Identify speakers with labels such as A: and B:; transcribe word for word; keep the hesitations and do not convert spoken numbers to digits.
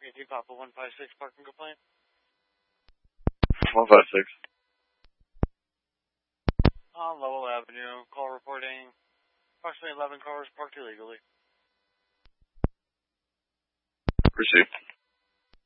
A: Whiskey T Papa one five six parking complaint.
B: one five six.
A: On Lowell Avenue, call reporting approximately eleven cars parked illegally.
B: Received.